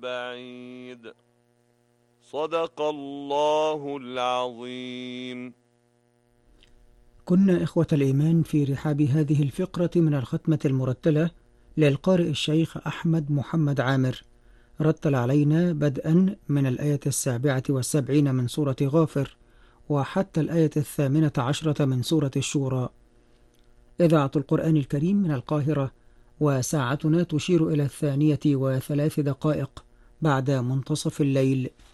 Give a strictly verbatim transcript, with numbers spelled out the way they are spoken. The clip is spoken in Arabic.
بعيد. صدق الله العظيم. كنا إخوة الإيمان في رحاب هذه الفقرة من الختمة المرتلة للقارئ الشيخ أحمد محمد عامر، رتل علينا بدءا من الآية السابعة والسبعين من سورة غافر وحتى الآية الثامنة عشرة من سورة الشورى. إذاعة القرآن الكريم من القاهرة، وساعتنا تشير إلى الثانية وثلاث دقائق بعد منتصف الليل.